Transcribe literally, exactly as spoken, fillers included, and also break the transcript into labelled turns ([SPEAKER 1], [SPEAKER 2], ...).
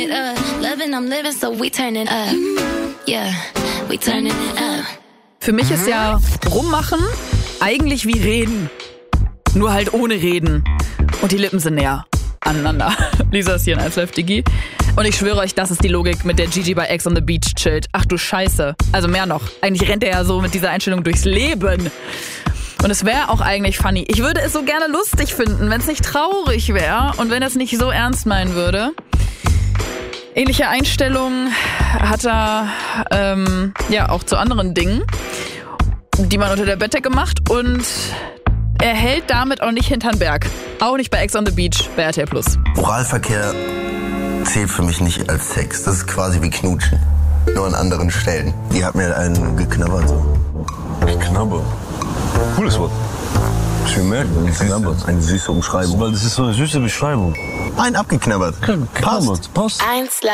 [SPEAKER 1] it up. Loving, I'm living, so we turn it up. Yeah, we turning it up.
[SPEAKER 2] Für mich ist ja rummachen eigentlich wie reden. Nur halt ohne reden. Und die Lippen sind näher aneinander. Lisa ist hier in eins Live Digi. Und ich schwöre euch, das ist die Logik, mit der Gigi bei Ex on the Beach chillt. Ach du Scheiße. Also mehr noch. Eigentlich rennt er ja so mit dieser Einstellung durchs Leben. Und es wäre auch eigentlich funny. Ich würde es so gerne lustig finden, wenn es nicht traurig wäre und wenn er es nicht so ernst meinen würde. Ähnliche Einstellungen hat er ähm, ja auch zu anderen Dingen, die man unter der Bettdecke macht. Und er hält damit auch nicht hinterm Berg. Auch nicht bei Ex on the Beach bei R T L Plus.
[SPEAKER 3] Oralverkehr zählt für mich nicht als Sex. Das ist quasi wie Knutschen. Nur an anderen Stellen. Die hat mir einen geknabbert so.
[SPEAKER 4] Geknabbert? Cooles Wort.
[SPEAKER 3] Schön merken, geknabbert. Eine süße Umschreibung.
[SPEAKER 4] Weil das ist so eine süße Beschreibung.
[SPEAKER 3] Ein abgeknabbert.
[SPEAKER 4] Geknabbert. Passt.
[SPEAKER 1] Eins